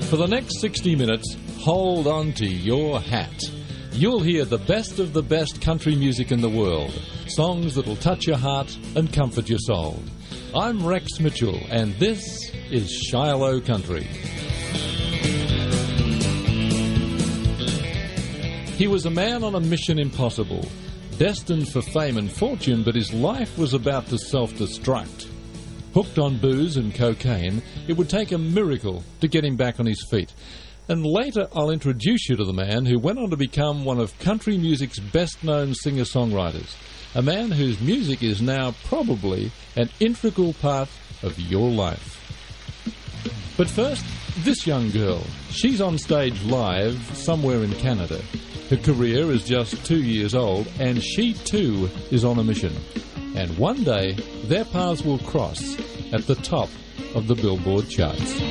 For the next 60 minutes, hold on to your hat. You'll hear the best country music in the world. Songs that'll touch your heart and comfort your soul. I'm Rex Mitchell, and this is Shiloh Country. He was a man on a mission impossible, destined for fame and fortune, but his life was about to self-destruct. Hooked on booze and cocaine, it would take a miracle to get him back on his feet. And later I'll introduce you to the man who went on to become one of country music's best-known singer-songwriters, a man whose music is now probably an integral part of your life. But first, this young girl. She's on stage live somewhere in Canada. Her career is just 2 years old, and she too is on a mission. And one day, their paths will cross at the top of the Billboard charts.